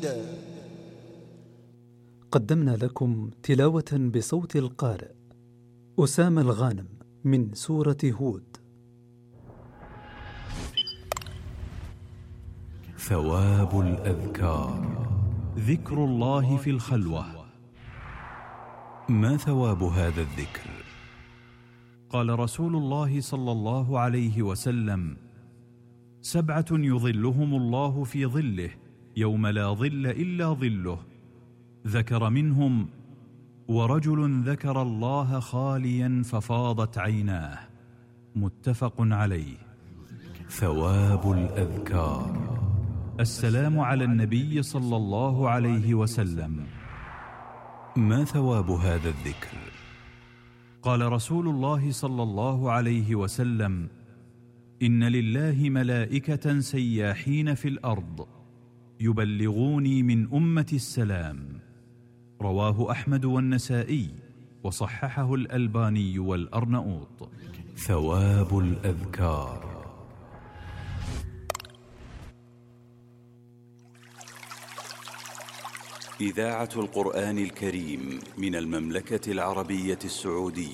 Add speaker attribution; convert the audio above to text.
Speaker 1: قدمنا لكم تلاوة بصوت القارئ أسامة الغانم من سورة هود.
Speaker 2: ثواب الأذكار. ذكر الله في الخلوة. ما ثواب هذا الذكر؟ قال رسول الله صلى الله عليه وسلم: 7 يظلهم الله في ظله يوم لا ظل إلا ظله، ذكر منهم: ورجل ذكر الله خاليا ففاضت عيناه. متفق عليه. ثواب الأذكار. السلام على النبي صلى الله عليه وسلم. ما ثواب هذا الذكر؟ قال رسول الله صلى الله عليه وسلم: إن لله ملائكة سياحين في الأرض يبلغوني من أمتي السلام. رواه أحمد والنسائي وصححه الألباني والأرنؤوط. ثواب الأذكار. إذاعة القرآن الكريم من المملكة العربية السعودية.